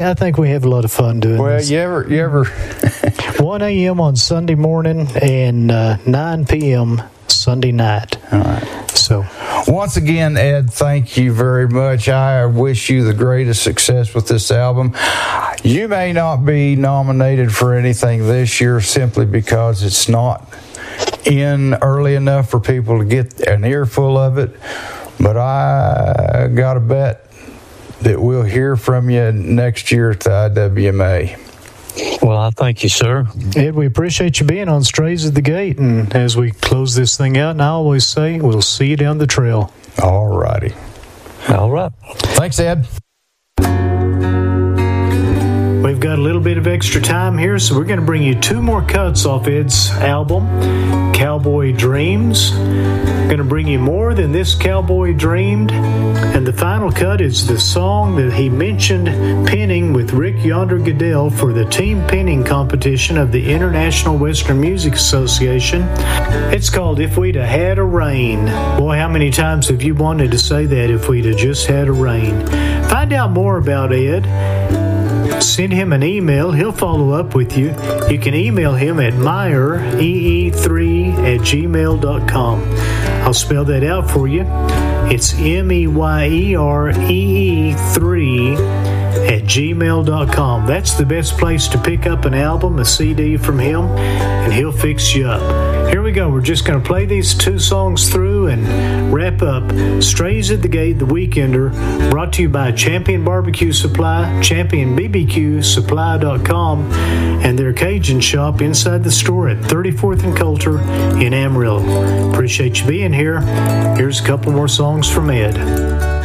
I think we have a lot of fun doing this. Well, you ever 1 a.m. on Sunday morning and 9 p.m. Sunday night. All right. So, once again, Ed, thank you very much. I wish you the greatest success with this album. You may not be nominated for anything this year simply because it's not in early enough for people to get an earful of it, but I got to bet that we'll hear from you next year at the IWMA. Well, I thank you, sir. Ed, we appreciate you being on Strays at the Gate. And as we close this thing out, and I always say, we'll see you down the trail. All righty. All right. Thanks, Ed. We've got a little bit of extra time here, so we're going to bring you two more cuts off Ed's album, Cowboy Dreams. Going to bring you more than this cowboy dreamed. And the final cut is the song that he mentioned penning with Rick Yonder Goodell for the team penning competition of the International Western Music Association. It's called If We'd a Had a Rain. Boy, how many times have you wanted to say that, if we'd have just had a rain? Find out more about Ed. Send him an email. He'll follow up with you. You can email him at meyeree3@gmail.com. I'll spell that out for you. It's MEYEREE3@gmail.com. That's the best place to pick up an album, a CD from him, and he'll fix you up. Here we go. We're just going to play these two songs through and wrap up Strays at the Gate, The Weekender, brought to you by Champion Barbecue Supply, ChampionBBQSupply.com, and their Cajun shop inside the store at 34th and Coulter in Amarillo. Appreciate you being here. Here's a couple more songs from Ed.